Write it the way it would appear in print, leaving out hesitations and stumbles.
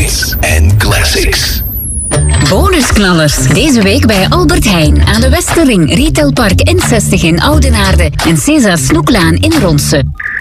Hits en classics. Bonusknallers. Deze week bij Albert Heijn aan de Westerring, Retailpark N60 in Oudenaarde en César Snoeklaan in Ronse.